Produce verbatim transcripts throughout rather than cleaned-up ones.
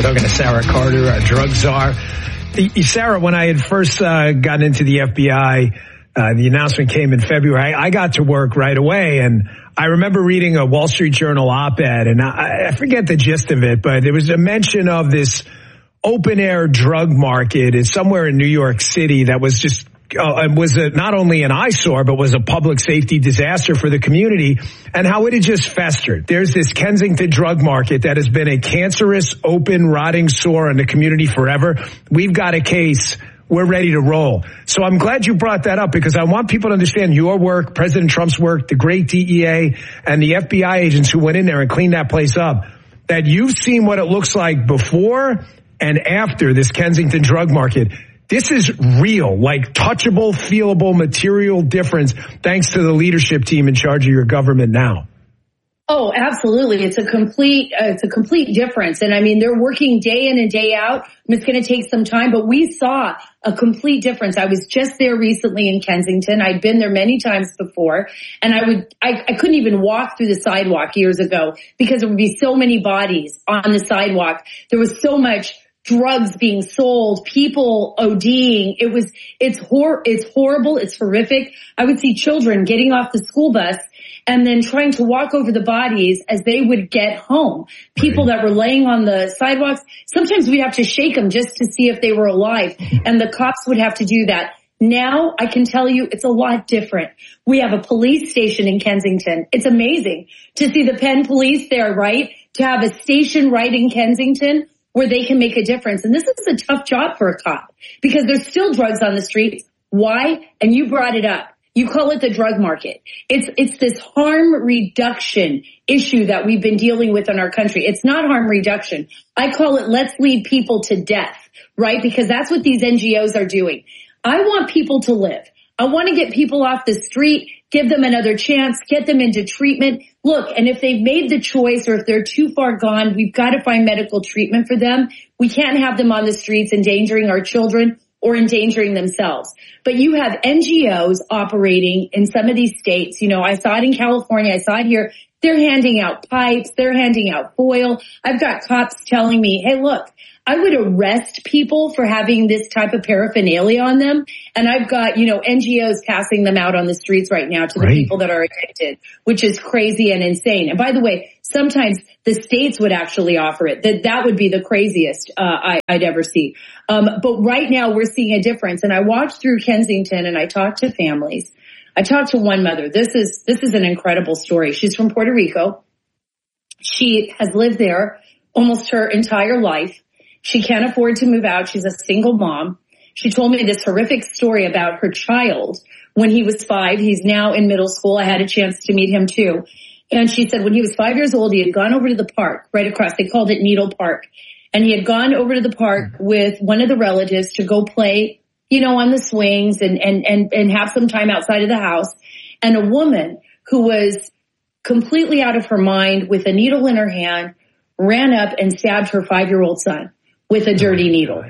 We're talking to Sarah Carter, our drug czar. Sarah, when I had first uh, gotten into the F B I, uh, the announcement came in February. I, I got to work right away, and I remember reading a Wall Street Journal op-ed, and I, I forget the gist of it, but there was a mention of this open-air drug market is somewhere in New York City that was just Uh, was a, not only an eyesore, but was a public safety disaster for the community, and how it had just festered. There's this Kensington drug market that has been a cancerous, open, rotting sore in the community forever. We've got a case. We're ready to roll. So I'm glad you brought that up, because I want people to understand your work, President Trump's work, the great D E A, and the F B I agents who went in there and cleaned that place up, that you've seen what it looks like before and after this Kensington drug market. This is real, like touchable, feelable, material difference, thanks to the leadership team in charge of your government now. Oh, absolutely. It's a complete, uh, it's a complete difference. And I mean, they're working day in and day out. It's going to take some time, but we saw a complete difference. I was just there recently in Kensington. I'd been there many times before, and I would, I, I couldn't even walk through the sidewalk years ago because there would be so many bodies on the sidewalk. There was so much drugs being sold, people ODing. It was, it's hor, it's horrible. It's horrific. I would see children getting off the school bus and then trying to walk over the bodies as they would get home. People that were laying on the sidewalks. Sometimes we'd have to shake them just to see if they were alive, and the cops would have to do that. Now I can tell you it's a lot different. We have a police station in Kensington. It's amazing to see the Penn Police there, right? To have a station right in Kensington where they can make a difference. And this is a tough job for a cop, because there's still drugs on the streets. Why? And you brought it up. You call it the drug market. It's, it's this harm reduction issue that we've been dealing with in our country. It's not harm reduction. I call it let's lead people to death, right? Because that's what these N G Os are doing. I want people to live. I want to get people off the street, give them another chance, get them into treatment. Look, and if they've made the choice, or if they're too far gone, we've got to find medical treatment for them. We can't have them on the streets endangering our children or endangering themselves. But you have N G Os operating in some of these states. You know, I saw it in California. I saw it here. They're handing out pipes. They're handing out foil. I've got cops telling me, hey, look, I would arrest people for having this type of paraphernalia on them. And I've got, you know, N G Os passing them out on the streets right now to the right. people that are addicted, which is crazy and insane. And by the way, sometimes the states would actually offer it. That that would be the craziest uh, I, I'd ever see. Um, but right now we're seeing a difference. And I walked through Kensington and I talked to families. I talked to one mother. This is, this is an incredible story. She's from Puerto Rico. She has lived there almost her entire life. She can't afford to move out. She's a single mom. She told me this horrific story about her child when he was five. He's now in middle school. I had a chance to meet him too. And she said when he was five years old, he had gone over to the park right across. They called it Needle Park. And he had gone over to the park with one of the relatives to go play, you know, on the swings and, and, and, and have some time outside of the house. And a woman who was completely out of her mind with a needle in her hand ran up and stabbed her five-year-old son with a dirty needle.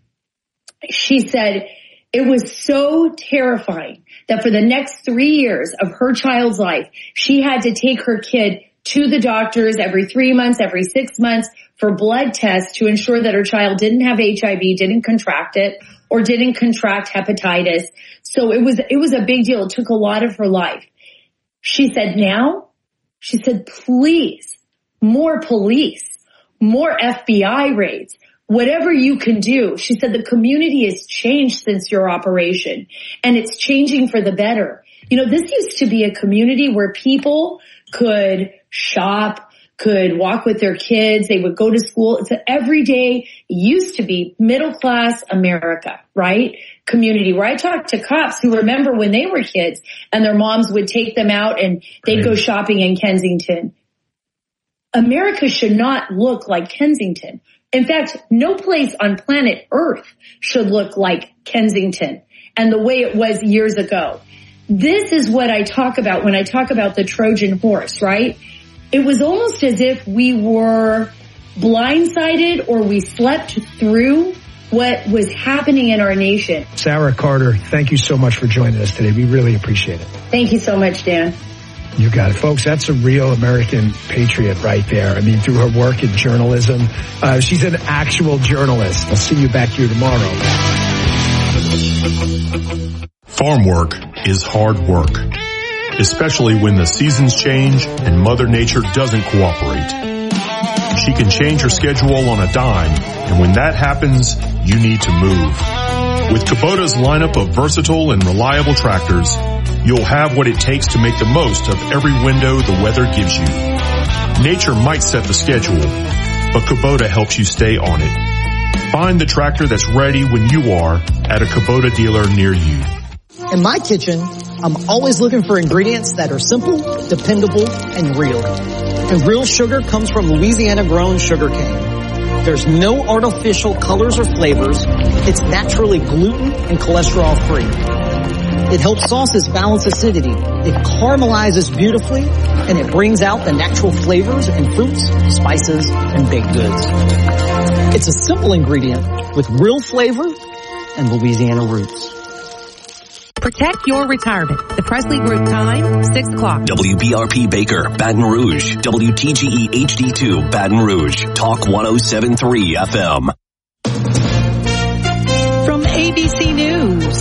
She said it was so terrifying that for the next three years of her child's life, she had to take her kid to the doctors every three months, every six months for blood tests to ensure that her child didn't have H I V, didn't contract it, or didn't contract hepatitis. So it was, it was a big deal. It took a lot of her life. She said now, she said, please, more police, more F B I raids. Whatever you can do. She said the community has changed since your operation, and it's changing for the better. You know, this used to be a community where people could shop, could walk with their kids. They would go to school. It's an everyday, used to be middle class America, right? Community where I talked to cops who remember when they were kids and their moms would take them out and they'd go shopping in Kensington. America should not look like Kensington. In fact, no place on planet Earth should look like Kensington and the way it was years ago. This is what I talk about when I talk about the Trojan horse, right? It was almost as if we were blindsided or we slept through what was happening in our nation. Sarah Carter, thank you so much for joining us today. We really appreciate it. Thank you so much, Dan. You got it. Folks, that's a real American patriot right there. I mean, through her work in journalism, uh, she's an actual journalist. I'll see you back here tomorrow. Farm work is hard work, especially when the seasons change and Mother Nature doesn't cooperate. She can change her schedule on a dime, and when that happens, you need to move. With Kubota's lineup of versatile and reliable tractors, you'll have what it takes to make the most of every window the weather gives you. Nature might set the schedule, but Kubota helps you stay on it. Find the tractor that's ready when you are at a Kubota dealer near you. In my kitchen, I'm always looking for ingredients that are simple, dependable, and real. And real sugar comes from Louisiana-grown sugar cane. There's no artificial colors or flavors. It's naturally gluten and cholesterol-free. It helps sauces balance acidity. It caramelizes beautifully, and it brings out the natural flavors in fruits, spices, and baked goods. It's a simple ingredient with real flavor and Louisiana roots. Protect your retirement. The Presley Group time, six o'clock. W B R P Baker, Baton Rouge. W T G E H D two, Baton Rouge. Talk one oh seven point three F M. From A B C News,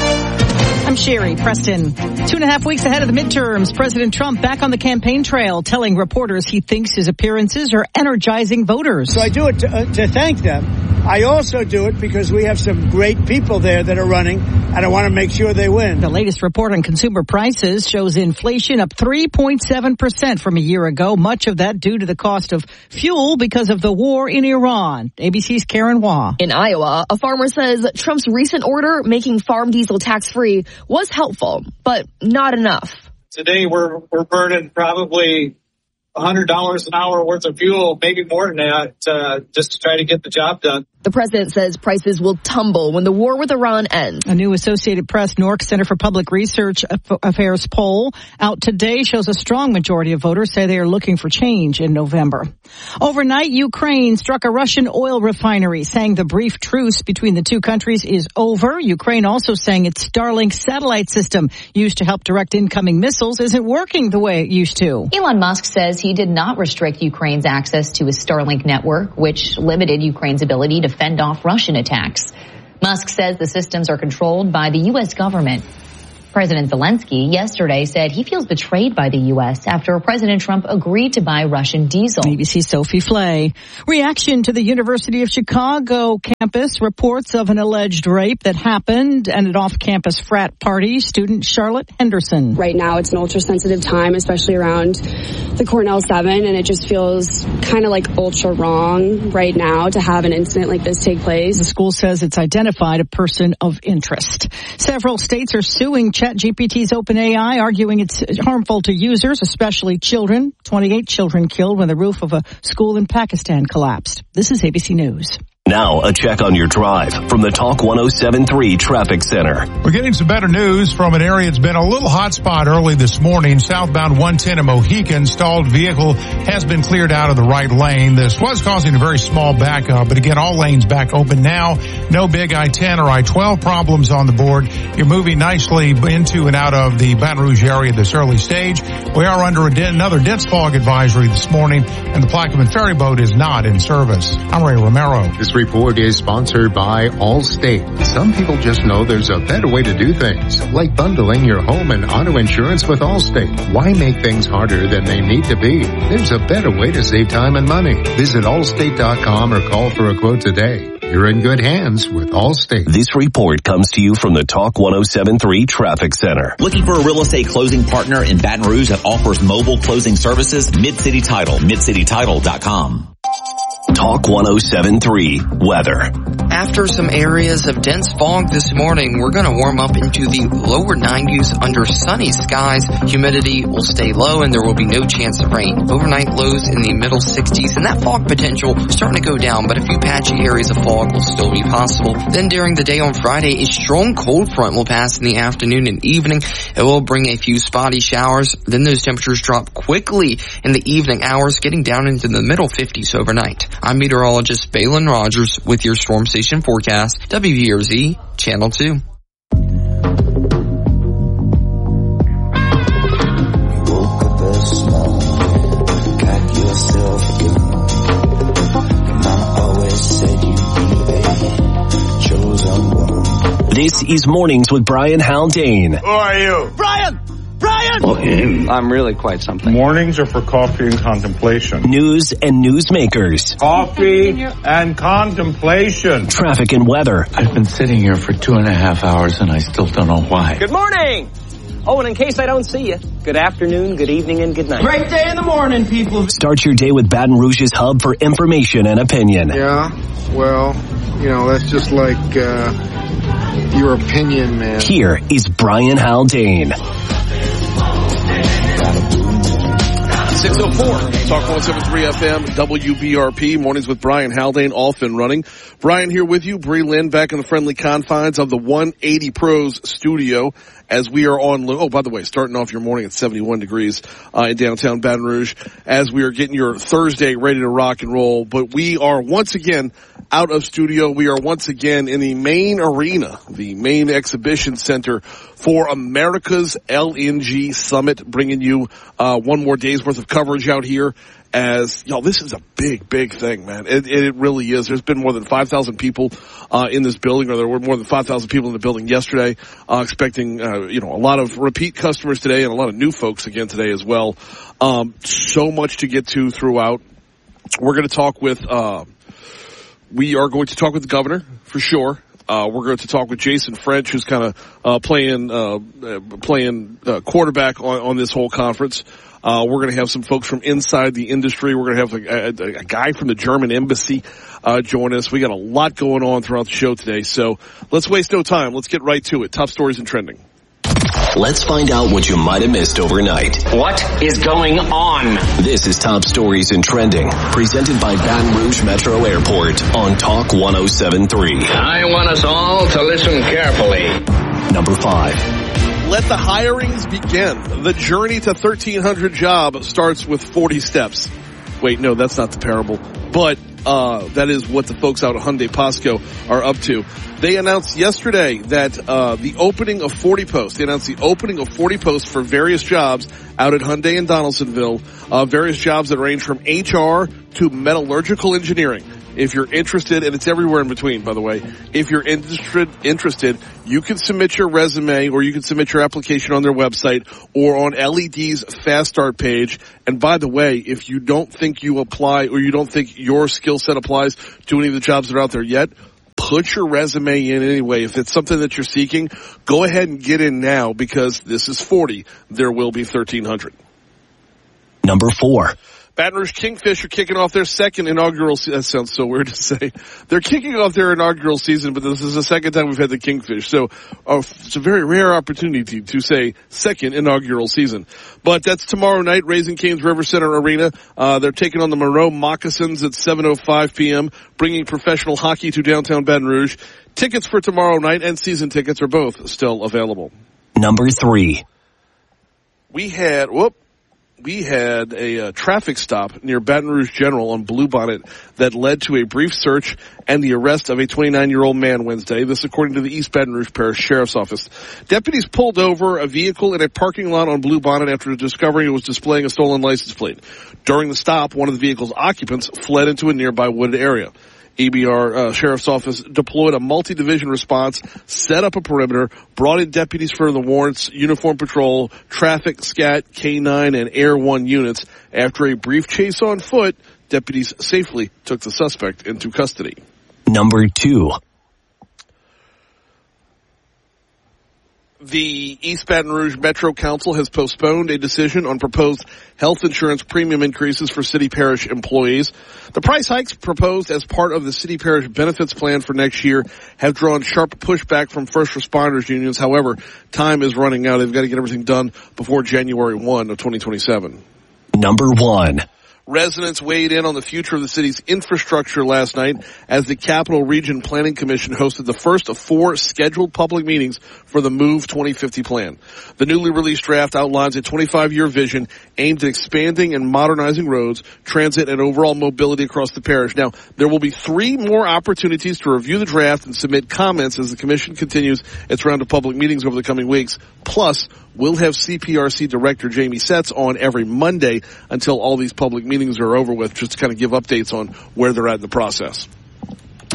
I'm Sherry Preston. Two and a half weeks ahead of the midterms, President Trump back on the campaign trail, telling reporters he thinks his appearances are energizing voters. So I do it to, uh, to thank them. I also do it because we have some great people there that are running, and I want to make sure they win. The latest report on consumer prices shows inflation up three point seven percent from a year ago, much of that due to the cost of fuel because of the war in Iran. A B C's Karen Waugh. In Iowa, a farmer says Trump's recent order making farm diesel tax-free was helpful, but not enough. Today, we're we're burning probably one hundred dollars an hour worth of fuel, maybe more than that, uh, just to try to get the job done. The president says prices will tumble when the war with Iran ends. A new Associated Press N O R C Center for Public Research Affairs poll out today shows a strong majority of voters say they are looking for change in November. Overnight, Ukraine struck a Russian oil refinery, saying the brief truce between the two countries is over. Ukraine also saying its Starlink satellite system used to help direct incoming missiles isn't working the way it used to. Elon Musk says he did not restrict Ukraine's access to his Starlink network, which limited Ukraine's ability to fend off Russian attacks. Musk says the systems are controlled by the U S government. President Zelensky yesterday said he feels betrayed by the U S after President Trump agreed to buy Russian diesel. A B C's Sophie Flay. Reaction to the University of Chicago campus reports of an alleged rape that happened at an off-campus frat party. Student Charlotte Henderson. Right now it's an ultra-sensitive time, especially around the Cornell seven, and it just feels kind of like ultra wrong right now to have an incident like this take place. The school says it's identified a person of interest. Several states are suing ChatGPT's OpenAI, arguing it's harmful to users, especially children. twenty-eight children killed when the roof of a school in Pakistan collapsed. This is A B C News. Now, a check on your drive from the Talk one oh seven point three Traffic Center. We're getting some better news from an area that's been a little hot spot early this morning. Southbound one ten in Mohican, stalled vehicle has been cleared out of the right lane. This was causing a very small backup, but again, all lanes back open now. No big I ten or I twelve problems on the board. You're moving nicely into and out of the Baton Rouge area this early stage. We are under a de- another dense fog advisory this morning, and the Plaquemine ferry boat is not in service. I'm Ray Romero. This report is sponsored by Allstate. Some people just know there's a better way to do things, like bundling your home and auto insurance with Allstate. Why make things harder than they need to be? There's a better way to save time and money. Visit allstate dot com or call for a quote today. You're in good hands with Allstate. This report comes to you from the Talk one oh seven point three Traffic Center. Looking for a real estate closing partner in Baton Rouge that offers mobile closing services? Mid-City Title, mid city title dot com. Talk one oh seven point three Weather. After some areas of dense fog this morning, we're going to warm up into the lower nineties under sunny skies. Humidity will stay low and there will be no chance of rain. Overnight lows in the middle sixties, and that fog potential is starting to go down, but a few patchy areas of fog will still be possible. Then during the day on Friday, a strong cold front will pass in the afternoon and evening. It will bring a few spotty showers. Then those temperatures drop quickly in the evening hours, getting down into the middle fifties overnight. I'm meteorologist Balin Rogers with your Storm Station forecast, W B R Z Channel two. Woke This is Mornings with Brian Haldane. Who are you? Brian! Brian! Okay. I'm really quite something. Mornings are for coffee and contemplation. News and newsmakers. Coffee and contemplation. Traffic and weather. I've been sitting here for two and a half hours and I still don't know why. Good morning! Oh, and in case I don't see you, good afternoon, good evening, and good night. Great day in the morning, people. Start your day with Baton Rouge's hub for information and opinion. Yeah, well, you know, that's just like uh, your opinion, man. Here is Brian Haldane. six oh four, Talk one seventy-three F M, W B R P, Mornings with Brian Haldane, off and running. Brian here with you, Bree Lynn back in the friendly confines of the one eighty Pros studio as we are on, oh, by the way, starting off your morning at seventy-one degrees uh, in downtown Baton Rouge as we are getting your Thursday ready to rock and roll. But we are once again out of studio. We are once again in the main arena, the main exhibition center for America's L N G Summit, bringing you uh one more day's worth of coverage out here. As, y'all, this is a big, big thing, man. It, it really is. There's been more than five thousand people uh in this building, or there were more than five thousand people in the building yesterday, uh expecting, uh, you know, a lot of repeat customers today and a lot of new folks again today as well. Um, so much to get to throughout. We're going to talk with, uh, we are going to talk with the governor, for sure. Uh, we're going to talk with Jason French, who's kind of, uh, playing, uh, playing, uh, quarterback on, on this whole conference. Uh, we're going to have some folks from inside the industry. We're going to have a, a, a guy from the German embassy, uh, join us. We got a lot going on throughout the show today. So let's waste no time. Let's get right to it. Top stories and trending. Let's find out what you might have missed overnight. What is going on? This is Top Stories and Trending, presented by Baton Rouge Metro Airport on Talk one oh seven point three. I want us all to listen carefully. Number five. Let the hirings begin. The journey to thirteen hundred job starts with forty steps. Wait, no, that's not the parable. But uh that is what the folks out at Hyundai Pasco are up to. They announced yesterday that uh the opening of forty posts. They announced the opening of forty posts for various jobs out at Hyundai in Donaldsonville. Uh various jobs that range from H R to metallurgical engineering. If you're interested, and it's everywhere in between, by the way, if you're interested, interested, you can submit your resume or you can submit your application on their website or on L E D's Fast Start page. And by the way, if you don't think you apply or you don't think your skill set applies to any of the jobs that are out there yet, put your resume in anyway. If it's something that you're seeking, go ahead and get in now because this is forty. There will be thirteen hundred. Number four. Baton Rouge Kingfish are kicking off their second inaugural season. That sounds so weird to say. They're kicking off their inaugural season, but this is the second time we've had the Kingfish. So uh, it's a very rare opportunity to say second inaugural season. But that's tomorrow night, Raising Cane's River Center Arena. Uh, they're taking on the Monroe Moccasins at seven oh five p.m., bringing professional hockey to downtown Baton Rouge. Tickets for tomorrow night and season tickets are both still available. Number three. We had, whoop. We had a uh, traffic stop near Baton Rouge General on Bluebonnet that led to a brief search and the arrest of a twenty-nine-year-old man Wednesday. This according to the East Baton Rouge Parish Sheriff's Office. Deputies pulled over a vehicle in a parking lot on Bluebonnet after discovering it was displaying a stolen license plate. During the stop, one of the vehicle's occupants fled into a nearby wooded area. E B R uh, Sheriff's Office deployed a multi-division response, set up a perimeter, brought in deputies for the warrants, uniform patrol, traffic, SCAT, K nine, and Air one units. After a brief chase on foot, deputies safely took the suspect into custody. Number two. The East Baton Rouge Metro Council has postponed a decision on proposed health insurance premium increases for city parish employees. The price hikes proposed as part of the city parish benefits plan for next year have drawn sharp pushback from first responders unions. However, time is running out. They've got to get everything done before January first of twenty twenty-seven. Number one. Residents weighed in on the future of the city's infrastructure last night as the Capital Region Planning Commission hosted the first of four scheduled public meetings for the MOVE twenty fifty plan. The newly released draft outlines a twenty-five-year vision aimed at expanding and modernizing roads, transit, and overall mobility across the parish. Now, there will be three more opportunities to review the draft and submit comments as the commission continues its round of public meetings over the coming weeks. Plus, we'll have C P R C Director Jamie Setz on every Monday until all these public meetings are over with, just to kind of give updates on where they're at in the process.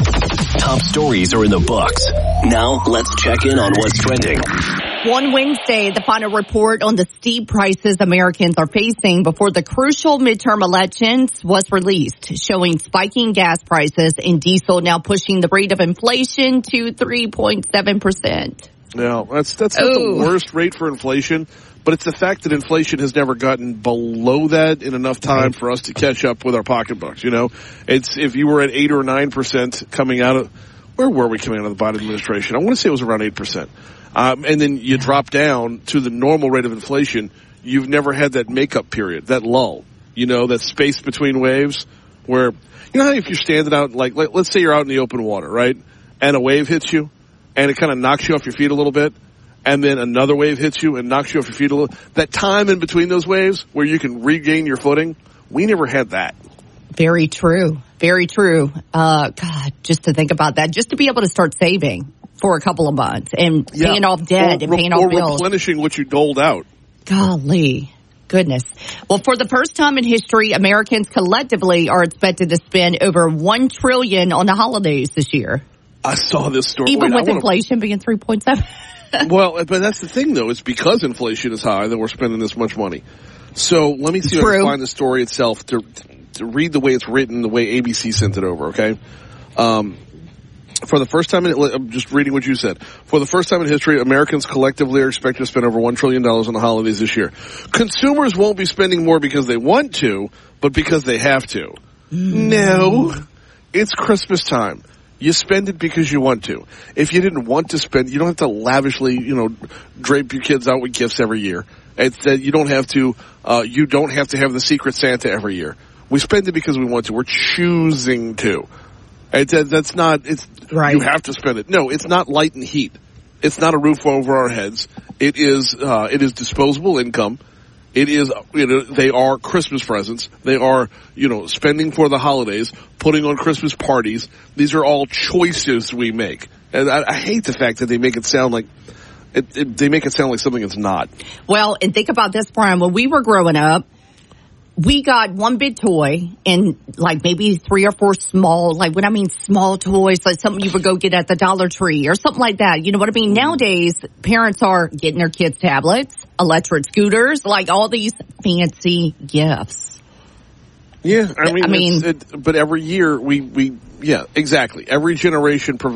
Top stories are in the books. Now let's check in on what's trending. One Wednesday, the final report on the steep prices Americans are facing before the crucial midterm elections was released, showing spiking gas prices and diesel now pushing the rate of inflation to three point seven percent. No, that's that's not Ooh. the worst rate for inflation, but it's the fact that inflation has never gotten below that in enough time for us to catch up with our pocketbooks. You know, it's if you were at eight or nine percent coming out of where were we coming out of the Biden administration? I want to say it was around eight percent. Um, and then you drop down to the normal rate of inflation. You've never had that makeup period, that lull, you know, that space between waves where, you know how if you're standing out, like, like let's say you're out in the open water, right? And a wave hits you and it kind of knocks you off your feet a little bit. And then another wave hits you and knocks you off your feet a little. That time in between those waves where you can regain your footing, we never had that. Very true. Very true. Uh, God, just to think about that, just to be able to start saving for a couple of months and paying yeah. off debt or, and paying or off bills. replenishing what you doled out. Golly. Goodness. Well, for the first time in history, Americans collectively are expected to spend over one trillion dollars on the holidays this year. I saw this story. Even Wait, with I wanna... inflation being three point seven. Well, but that's the thing, though. It's because inflation is high that we're spending this much money. So let me see if I can find the story itself to to read the way it's written, the way A B C sent it over, okay? Um, for the first time in, I'm just reading what you said. For the first time in history, Americans collectively are expected to spend over one trillion dollars on the holidays this year. Consumers won't be spending more because they want to, but because they have to. Mm. No. It's Christmas time. You spend it because you want to. If you didn't want to spend, you don't have to lavishly, you know, drape your kids out with gifts every year. It's that you don't have to, uh, you don't have to have the Secret Santa every year. We spend it because we want to. We're choosing to. It's, that's not, it's, right. You have to spend it. No, it's not light and heat. It's not a roof over our heads. It is, uh, it is disposable income. It is, you know, they are Christmas presents. They are, you know, spending for the holidays, putting on Christmas parties. These are all choices we make. And I, I hate the fact that they make it sound like, it, it, they make it sound like something it's not. Well, and think about this, Brian. When we were growing up, we got one big toy and like maybe three or four small, like when I mean small toys, like something you would go get at the Dollar Tree or something like that. You know what I mean? Nowadays, parents are getting their kids tablets, electric scooters, like all these fancy gifts. Yeah, I mean, I mean, it, but every year we, we, yeah, exactly. Every generation provides